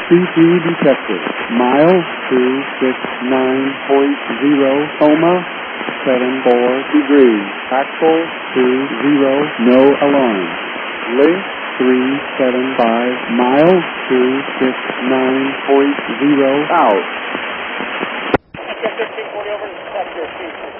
C2 detected. Mile 269.0, coma, 74 degrees. Axle 20, no alarm. Link 375, mile 269.0, out. 1540 over, that's your